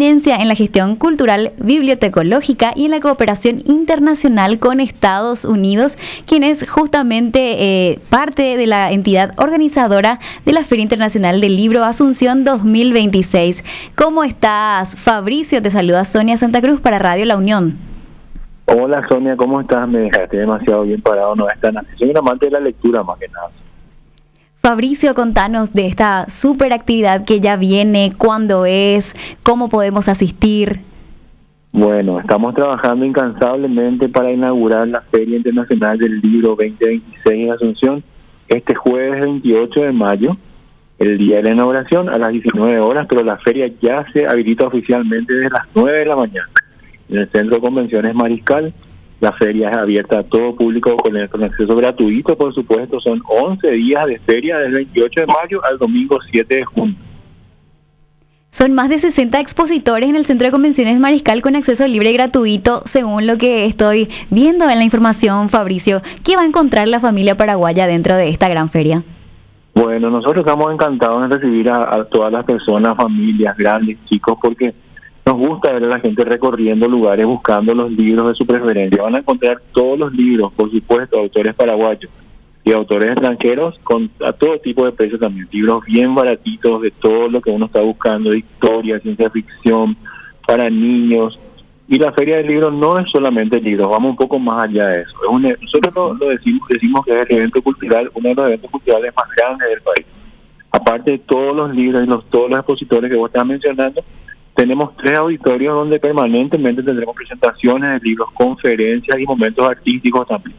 eminencia en la gestión cultural bibliotecológica y en la cooperación internacional con Estados Unidos, quien es justamente parte de la entidad organizadora de la Feria Internacional del Libro Asunción 2026. ¿Cómo estás, Fabricio? Te saluda Sonia Santa Cruz para Radio La Unión. Hola Sonia, ¿cómo estás? Me dejaste demasiado bien parado, no es tan así. Soy un amante de la lectura más que nada. Fabricio, contanos de esta super actividad que ya viene, cuándo es, cómo podemos asistir. Bueno, estamos trabajando incansablemente para inaugurar la Feria Internacional del Libro 2026 en Asunción este jueves 28 de mayo, el día de la inauguración a las 19 horas, pero la feria ya se habilita oficialmente desde las 9 de la mañana. En el Centro de Convenciones Mariscal, la feria es abierta a todo público con acceso gratuito, por supuesto. Son 11 días de feria del 28 de mayo al domingo 7 de junio. Son más de 60 expositores en el Centro de Convenciones Mariscal con acceso libre y gratuito, según lo que estoy viendo en la información, Fabricio. ¿Qué va a encontrar la familia paraguaya dentro de esta gran feria? Bueno, nosotros estamos encantados de recibir a todas las personas, familias, grandes, chicos, porque nos gusta ver a la gente recorriendo lugares buscando los libros de su preferencia. Van a encontrar todos los libros, por supuesto, autores paraguayos y autores extranjeros a todo tipo de precios también. Libros bien baratitos de todo lo que uno está buscando, de historia, ciencia ficción, para niños. Y la Feria del Libro no es solamente libros, vamos un poco más allá de eso. Nosotros lo decimos que es el evento cultural, uno de los eventos culturales más grandes del país. Aparte de todos los libros y todos los expositores que vos estás mencionando, tenemos 3 auditorios donde permanentemente tendremos presentaciones de libros, conferencias y momentos artísticos también.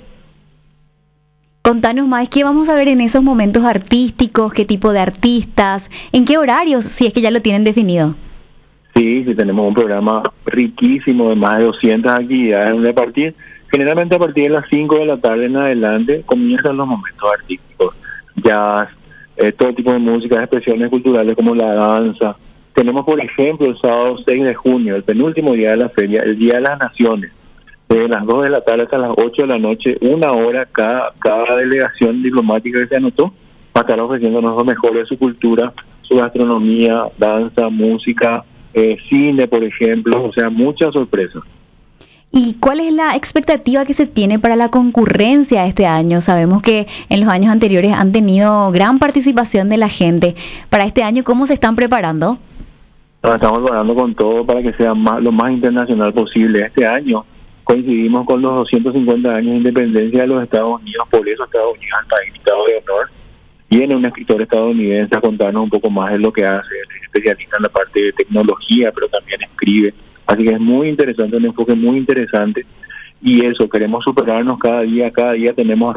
Contanos más, ¿qué vamos a ver en esos momentos artísticos? ¿Qué tipo de artistas? ¿En qué horarios, si es que ya lo tienen definido? Sí, tenemos un programa riquísimo de más de 200 actividades donde generalmente a partir de las 5 de la tarde en adelante comienzan los momentos artísticos. Jazz, todo tipo de música, expresiones culturales como la danza. Tenemos, por ejemplo, el sábado 6 de junio, el penúltimo día de la feria, el Día de las Naciones, desde las 2 de la tarde hasta las 8 de la noche, 1 hora cada delegación diplomática que se anotó va a estar ofreciéndonos lo mejor de su cultura, su gastronomía, danza, música, cine, por ejemplo, o sea, muchas sorpresas. ¿Y cuál es la expectativa que se tiene para la concurrencia este año? Sabemos que en los años anteriores han tenido gran participación de la gente. Para este año, ¿cómo se están preparando? Estamos trabajando con todo para que sea lo más internacional posible. Este año coincidimos con los 250 años de independencia de los Estados Unidos, por eso Estados Unidos está invitado de honor. Viene un escritor estadounidense a contarnos un poco más de lo que hace, es especialista en la parte de tecnología, pero también escribe. Así que es muy interesante, un enfoque muy interesante. Y eso, queremos superarnos cada año, tenemos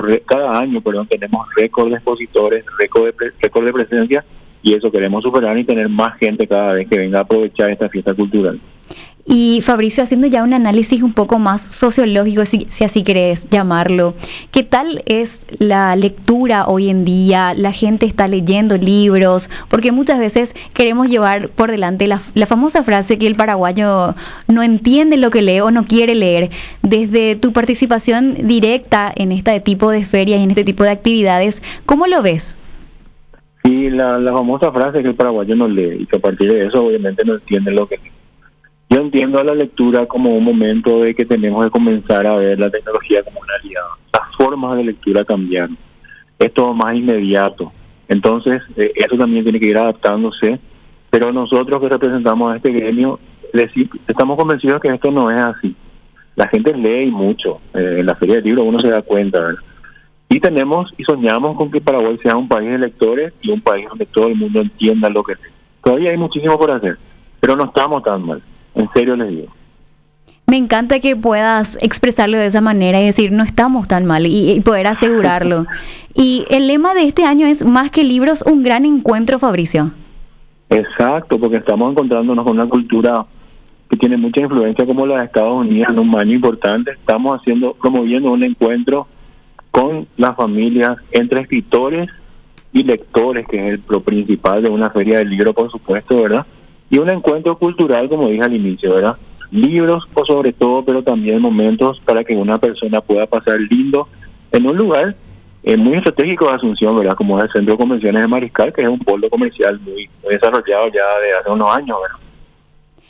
récord de expositores, récord de presencia. Y eso queremos superar y tener más gente cada vez que venga a aprovechar esta fiesta cultural. Y Fabricio, haciendo ya un análisis un poco más sociológico, si así querés llamarlo, ¿qué tal es la lectura hoy en día? ¿La gente está leyendo libros? Porque muchas veces queremos llevar por delante la famosa frase que el paraguayo no entiende lo que lee o no quiere leer. Desde tu participación directa en este tipo de ferias y en este tipo de actividades, ¿cómo lo ves? Sí, la famosa frase que el paraguayo no lee y que a partir de eso obviamente no entiende lo que lee. Yo entiendo a la lectura como un momento de que tenemos que comenzar a ver la tecnología como una aliada. Las formas de lectura cambiaron. Es todo más inmediato. Entonces, eso también tiene que ir adaptándose. Pero nosotros que representamos a este gremio, estamos convencidos que esto no es así. La gente lee mucho. En la Feria del Libro uno se da cuenta, ¿verdad? Y soñamos con que Paraguay sea un país de lectores y un país donde todo el mundo entienda lo que es. Todavía hay muchísimo por hacer, pero no estamos tan mal. En serio les digo. Me encanta que puedas expresarlo de esa manera y decir no estamos tan mal y poder asegurarlo. Y el lema de este año es más que libros, un gran encuentro, Fabricio. Exacto, porque estamos encontrándonos con una cultura que tiene mucha influencia como la de Estados Unidos en un año importante. Estamos promoviendo un encuentro con las familias, entre escritores y lectores, que es lo principal de una feria del libro, por supuesto, ¿verdad? Y un encuentro cultural, como dije al inicio, ¿verdad? Libros, por sobre todo, pero también momentos para que una persona pueda pasar lindo en un lugar muy estratégico de Asunción, ¿verdad? Como es el Centro de Convenciones de Mariscal, que es un polo comercial muy desarrollado ya de hace unos años, ¿verdad?